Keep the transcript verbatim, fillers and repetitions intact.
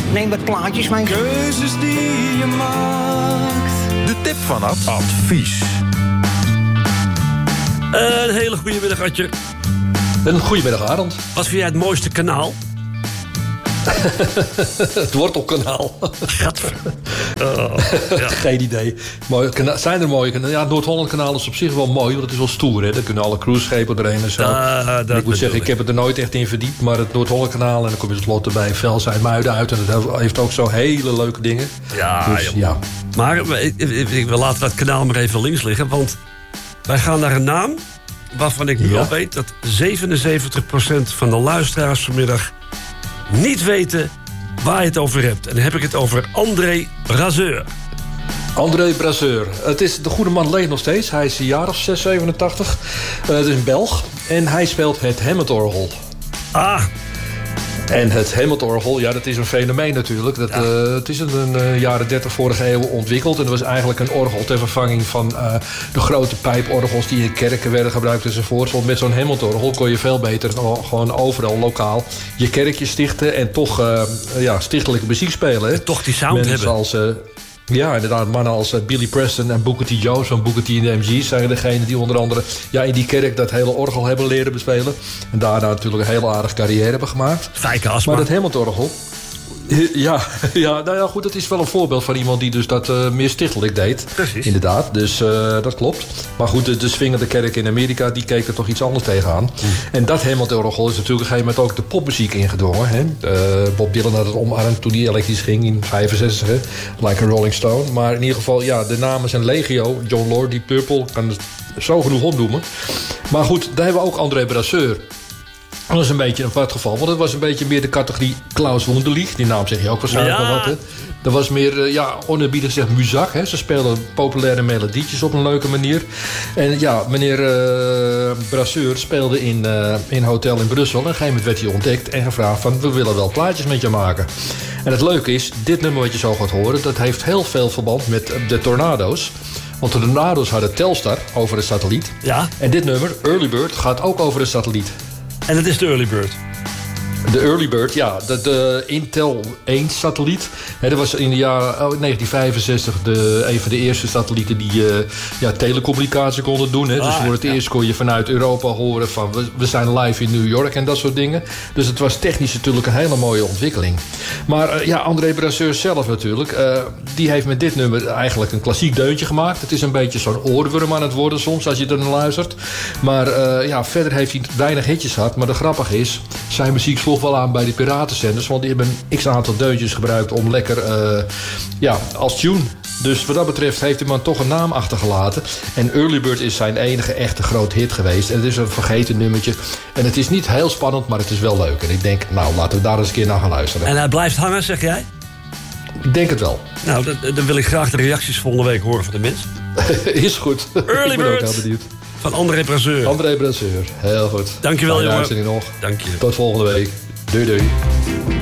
Neem wat plaatjes mee. Keuzes die je maakt. De tip van Ad. Advies. Een hele goede middag, Adje. Een goedemiddag, Arend. Wat vind jij het mooiste kanaal? Het Wortelkanaal. Gadver. Oh, ja. Geen idee. Mooie kana- zijn er mooie kanalen? Ja, het Noord-Holland-kanaal is op zich wel mooi, want het is wel stoer. Hè? Daar kunnen alle cruiseschepen doorheen en zo. Ah, dat En ik moet bedoel zeggen, ik heb het er nooit echt in verdiept. Maar het Noord-Holland-kanaal, en dan kom je tenslotte bij Velsen en Muiden uit. En het heeft ook zo hele leuke dingen. Ja, Dus joh. ja. Maar we, ik, ik, ik- we laten dat kanaal maar even links liggen. Want wij gaan naar een naam waarvan ik nu Ja. al weet dat zevenenzeventig procent van de luisteraars vanmiddag niet weten waar je het over hebt. En dan heb ik het over André Brasseur. André Brasseur. Het is, de goede man leeft nog steeds. Hij is een jaar of zes, zevenentachtig. Uh, het is een Belg. En hij speelt het Hammond-orgel. Ah, En het Hammond-orgel, ja, dat is een fenomeen natuurlijk. Dat, Ja. uh, het is in de uh, jaren dertig vorige eeuw ontwikkeld. En dat was eigenlijk een orgel ter vervanging van uh, de grote pijporgels die in kerken werden gebruikt enzovoort. Want met zo'n Hammond-orgel kon je veel beter uh, gewoon overal lokaal je kerkje stichten en toch uh, ja, stichtelijke muziek spelen. Hè? toch die sound Mensen hebben. als, uh, ja, inderdaad, mannen als uh, Billy Preston en Booker T. Jones van Booker T en de M G's zijn degene die onder andere ja, in die kerk dat hele orgel hebben leren bespelen. En daarna natuurlijk een hele aardige carrière hebben gemaakt. Fijke Asma. Maar dat Hammond-orgel, ja, ja, nou ja, goed, dat is wel een voorbeeld van iemand die dus dat uh, meer stichtelijk deed. Precies. Inderdaad, dus uh, dat klopt. Maar goed, de, de swingende kerk in Amerika, die keek er toch iets anders tegenaan. Mm. En dat Hammond-orgel is natuurlijk op een gegeven moment ook de popmuziek ingedrongen. Hè? Uh, Bob Dylan had het omarmd toen hij elektrisch ging in vijfenzestig, hè? Like a Rolling Stone. Maar in ieder geval, ja, de namen zijn legio. John Lord, Deep Purple, kan het zo genoeg opnoemen. Maar goed, daar hebben we ook André Brasseur. Dat is een beetje een apart geval, want het was een beetje meer de categorie Klaus Wunderlich. Die naam zeg je ook waarschijnlijk Ja. wel wat, hè? Dat was meer, uh, ja, oneerbiedig gezegd muzak. Hè? Ze speelden populaire melodietjes op een leuke manier. En ja, meneer uh, Brasseur speelde in, uh, in een hotel in Brussel. En op een gegeven moment werd hij ontdekt en gevraagd van, we willen wel plaatjes met je maken. En het leuke is, dit nummer wat je zo gaat horen, dat heeft heel veel verband met de Tornado's. Want de Tornado's hadden Telstar over de satelliet. Ja, En dit nummer, Early Bird, gaat ook over de satelliet. en dat is de Early Bird. De Early Bird, ja, de, de Intel één satelliet. He, dat was in de jaren oh, negentien vijfenzestig de, een van de eerste satellieten die uh, ja, telecommunicatie konden doen. He. Dus Ah, voor het ja. eerst kon je vanuit Europa horen van we, we zijn live in New York en dat soort dingen. Dus het was technisch natuurlijk een hele mooie ontwikkeling. Maar uh, ja, André Brasseur zelf natuurlijk, uh, die heeft met dit nummer eigenlijk een klassiek deuntje gemaakt. Het is een beetje zo'n oorworm aan het worden soms als je er naar luistert. Maar uh, ja, verder heeft hij weinig hitjes gehad. Maar de grappige is, zijn muziek sloeg wel aan bij de piratenzenders. Want die hebben een x-aantal deuntjes gebruikt om lekker uh, ja, als tune. Dus wat dat betreft heeft die man toch een naam achtergelaten. En Early Bird is zijn enige echte groot hit geweest. En het is een vergeten nummertje. En het is niet heel spannend, maar het is wel leuk. En ik denk, nou, laten we daar eens een keer naar gaan luisteren. En hij blijft hangen, zeg jij? Ik denk het wel. Nou, dan, dan wil ik graag de reacties volgende week horen van de mensen. Is goed. Early ik ben ook Bird. heel benieuwd. Van André Brasseur. André Brasseur, heel goed. Dankjewel, Fijne jongen. uitzending nog. Dank je. Tot volgende week. Doei, doei.